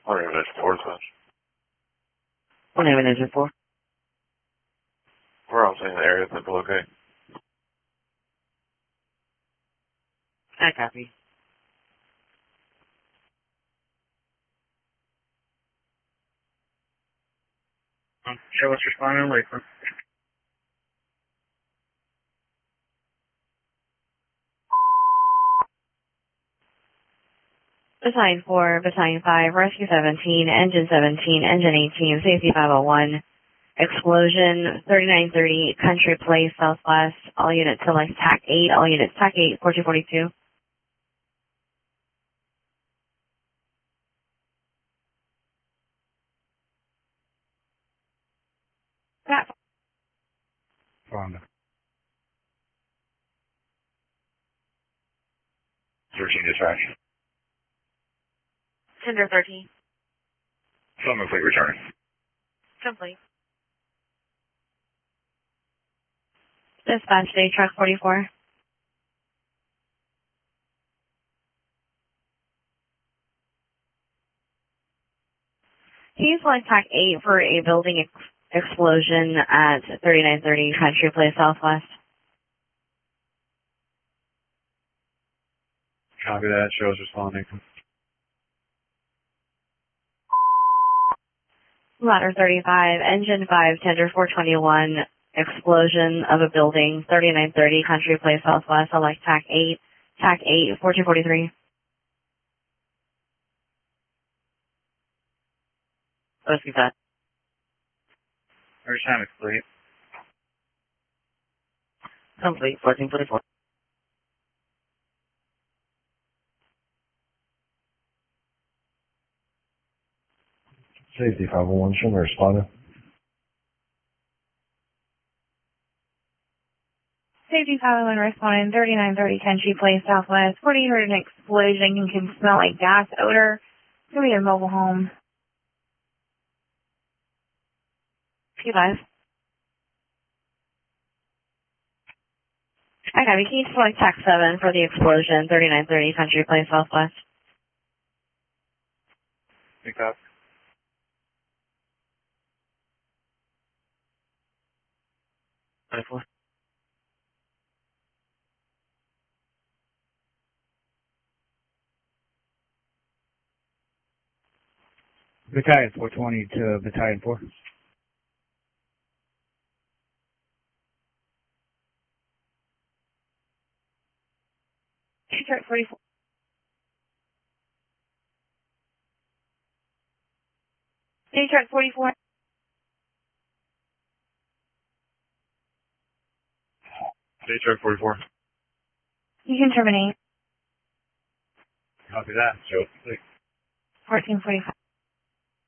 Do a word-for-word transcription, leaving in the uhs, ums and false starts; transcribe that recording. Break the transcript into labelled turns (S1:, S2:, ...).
S1: One Division four, Dispatch.
S2: One Division four.
S1: We're all seeing the area to locate.
S2: I copy. Um, show us responding later. Battalion four, Battalion five, Rescue seventeen, Engine seventeen, Engine eighteen, Safety five oh one, Explosion thirty-nine thirty, Country Place, Southwest, all units select T A C eight, all units T A C eight, fourteen forty-two. That.
S3: Fonda.
S1: thirteen dispatch.
S2: Tender thirteen.
S1: Some complete returning.
S2: Complete. Dispatch day truck forty-four. Can you select T A C eight for a building ex explosion at thirty-nine thirty Country Place, Southwest?
S3: Copy that. Shows responding.
S2: Ladder thirty-five, Engine five, Tender four twenty-one, explosion of a building, thirty-nine thirty Country Place, Southwest, select T A C eight, T A C eight, fourteen forty-three. Let's get that.
S3: First time it's complete.
S2: Complete, fourteen forty-four.
S3: Safety five oh one, show me responding.
S2: Safety five oh one responding, thirty-nine thirty Country Place, Southwest, forty heard an explosion and can smell like gas odor. It's going to be a mobile home. P five. Okay, we can select T A C seven for the explosion, thirty-nine thirty Country Place, Southwest.
S3: Pick up.
S2: twenty-four.
S3: Battalion four twenty to Battalion four.
S2: Truck forty-four. Day truck forty-four.
S1: Day truck forty-four.
S2: You can terminate.
S3: Copy that. Show complete.
S2: fourteen forty-five.